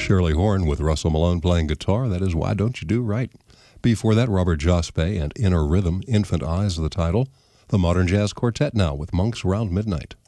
Shirley Horn with Russell Malone playing guitar. That is Why Don't You Do Right. Before that, Robert Jospe and Inner Rhythm, Infant Eyes, the title. The Modern Jazz Quartet now with Monks Around Midnight.